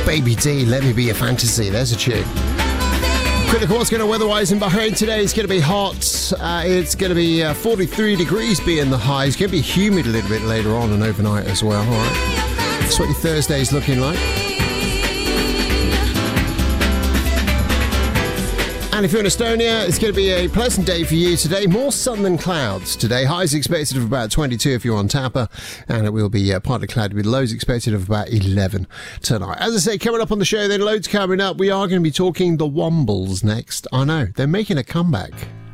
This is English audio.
Baby D, Let Me Be Your Fantasy. There's a tune. Quickly, what's going on weather-wise in Bahrain today? It's going to be hot. It's going to be 43 degrees being the high. It's going to be humid a little bit later on and overnight as well. All right. That's what your Thursday's looking like. And if you're in Estonia, it's going to be a pleasant day for you today. More sun than clouds today. Highs expected of about 22 if you're on Tapa. And it will be partly cloudy with lows expected of about 11 tonight. As I say, coming up on the show, then loads coming up. We are going to be talking the Wombles next. I know, they're making a comeback.